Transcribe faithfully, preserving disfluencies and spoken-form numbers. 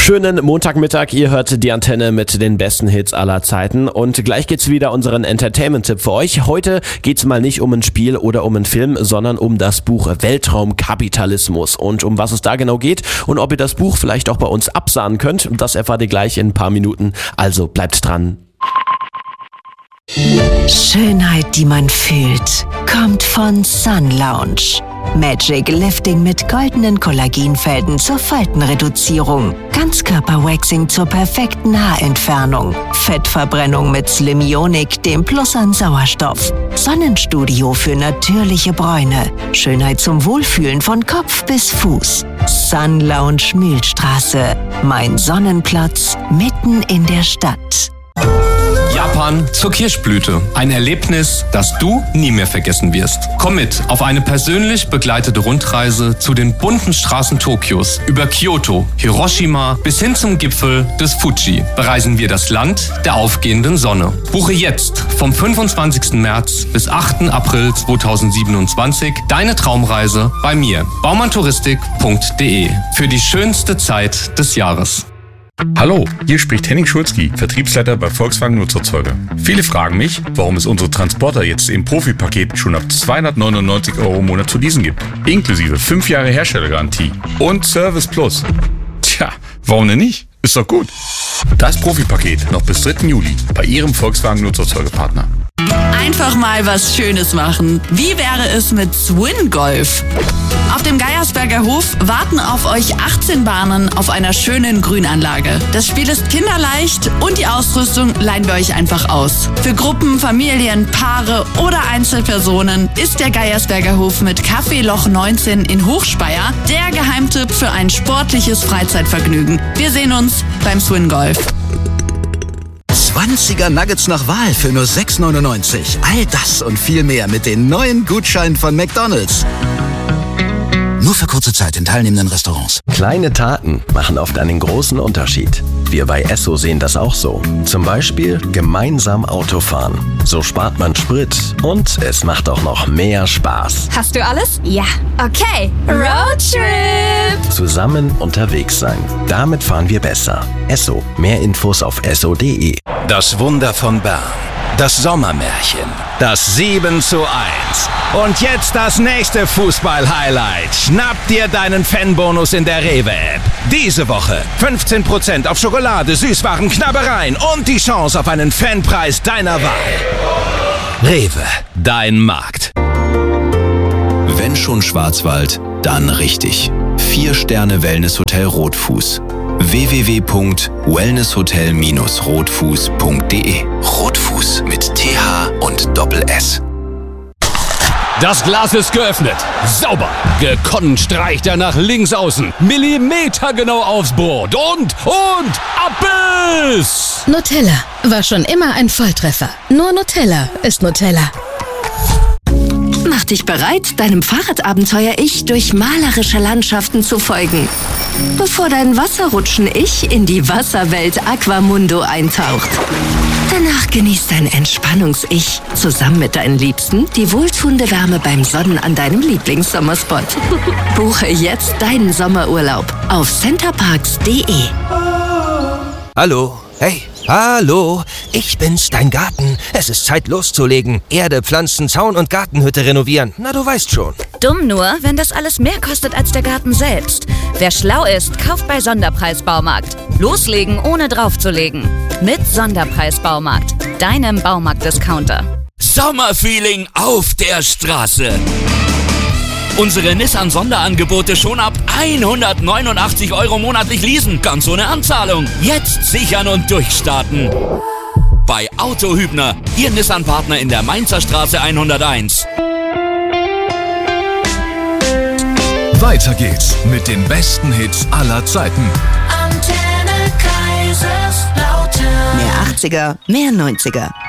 Schönen Montagmittag, ihr hört die Antenne mit den besten Hits aller Zeiten und gleich gibt's wieder unseren Entertainment-Tipp für euch. Heute geht's mal nicht um ein Spiel oder um einen Film, sondern um das Buch Weltraumkapitalismus und um was es da genau geht und ob ihr das Buch vielleicht auch bei uns absahnen könnt, das erfahrt ihr gleich in ein paar Minuten, also bleibt dran. Schönheit, die man fühlt, kommt von Sun Lounge. Magic Lifting mit goldenen Kollagenfelden zur Faltenreduzierung. Ganzkörperwaxing zur perfekten Haarentfernung. Fettverbrennung mit Slim-Ionic, dem Plus an Sauerstoff. Sonnenstudio für natürliche Bräune. Schönheit zum Wohlfühlen von Kopf bis Fuß. Sun Lounge Mühlstraße. Mein Sonnenplatz mitten in der Stadt. Japan zur Kirschblüte. Ein Erlebnis, das du nie mehr vergessen wirst. Komm mit auf eine persönlich begleitete Rundreise zu den bunten Straßen Tokios. Über Kyoto, Hiroshima bis hin zum Gipfel des Fuji bereisen wir das Land der aufgehenden Sonne. Buche jetzt vom fünfundzwanzigsten März bis achten April zweitausendsiebenundzwanzig deine Traumreise bei mir. baumannTouristik punkt de für die schönste Zeit des Jahres. Hallo, hier spricht Henning Schulzki, Vertriebsleiter bei Volkswagen Nutzerzeuger. Viele fragen mich, warum es unsere Transporter jetzt im Profi-Paket schon ab zweihundertneunundneunzig Euro im Monat zu leasen gibt. Inklusive fünf Jahre Herstellergarantie und Service Plus. Tja, warum denn nicht? Ist doch gut. Das Profi-Paket noch bis dritten Juli bei Ihrem Volkswagen Nutzerzeugerpartner. Einfach mal was Schönes machen. Wie wäre es mit Swin Golf? Auf dem Geiersberger Hof warten auf euch achtzehn Bahnen auf einer schönen Grünanlage. Das Spiel ist kinderleicht und die Ausrüstung leihen wir euch einfach aus. Für Gruppen, Familien, Paare oder Einzelpersonen ist der Geiersberger Hof mit Café Loch neunzehn in Hochspeyer der Geheimtipp für ein sportliches Freizeitvergnügen. Wir sehen uns beim Swin Golf. zwanziger Nuggets nach Wahl für nur sechs neunundneunzig. All das und viel mehr mit den neuen Gutscheinen von McDonald's. Nur für kurze Zeit in teilnehmenden Restaurants. Kleine Taten machen oft einen großen Unterschied. Wir bei Esso sehen das auch so. Zum Beispiel gemeinsam Auto fahren. So spart man Sprit und es macht auch noch mehr Spaß. Hast du alles? Ja. Okay. Roadtrip! Zusammen unterwegs sein. Damit fahren wir besser. Esso. Mehr Infos auf esso punkt de. Das Wunder von Bern. Das Sommermärchen. Das sieben zu eins. Und jetzt das nächste Fußball-Highlight. Schnapp dir deinen Fanbonus in der Rewe-App. Diese Woche fünfzehn Prozent auf Schokolade, Süßwaren, Knabbereien und die Chance auf einen Fanpreis deiner Wahl. Rewe, dein Markt. Wenn schon Schwarzwald, dann richtig. Vier Sterne Wellnesshotel Rotfuß. w w w punkt wellnesshotel Bindestrich rotfuß punkt de. Rotfuß mit T H und Doppel-S. Das Glas ist geöffnet. Sauber. Gekonnt streicht er nach links außen. Millimetergenau aufs Brot. Und, und, Abbiss! Nutella war schon immer ein Volltreffer. Nur Nutella ist Nutella. Mach dich bereit, deinem Fahrradabenteuer-Ich durch malerische Landschaften zu folgen. Bevor dein Wasserrutschen-Ich in die Wasserwelt Aquamundo eintaucht. Danach genießt dein Entspannungs-Ich zusammen mit deinen Liebsten die wohltuende Wärme beim Sonnen an deinem Lieblingssommerspot. Buche jetzt deinen Sommerurlaub auf centerparks punkt de. Hallo, hey, hallo, ich bin's, dein Garten. Es ist Zeit loszulegen. Erde, Pflanzen, Zaun und Gartenhütte renovieren. Na, du weißt schon. Dumm nur, wenn das alles mehr kostet als der Garten selbst. Wer schlau ist, kauft bei Sonderpreis-Baumarkt. Loslegen, ohne draufzulegen. Mit Sonderpreis-Baumarkt, deinem Baumarkt-Discounter. Sommerfeeling auf der Straße. Unsere Nissan-Sonderangebote schon ab hundertneunundachtzig Euro monatlich leasen. Ganz ohne Anzahlung. Jetzt sichern und durchstarten. Bei Auto Hübner, Ihr Nissan-Partner in der Mainzer Straße hunderteins. Weiter geht's mit den besten Hits aller Zeiten. Antenne Kaiserslautern. Mehr achtziger, mehr neunziger.